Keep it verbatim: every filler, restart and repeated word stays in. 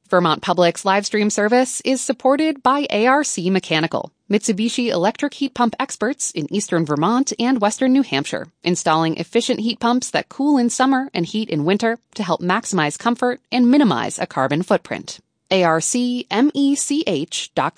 Vermont Public's live stream service is supported by A R C Mechanical, Mitsubishi electric heat pump experts in eastern Vermont and western New Hampshire, installing efficient heat pumps that cool in summer and heat in winter to help maximize comfort and minimize a carbon footprint. A R C mech dot com.